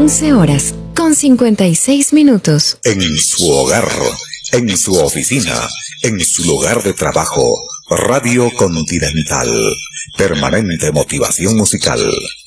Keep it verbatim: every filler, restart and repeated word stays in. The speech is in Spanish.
once horas con cincuenta y seis minutos. En su hogar, en su oficina, en su lugar de trabajo, Radio Continental. Permanente motivación musical.